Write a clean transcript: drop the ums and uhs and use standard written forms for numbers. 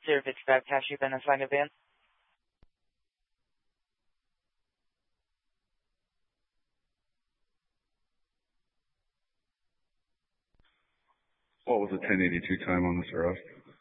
055 hash, you've been assigned a van. What was the 1082 time on this arrest?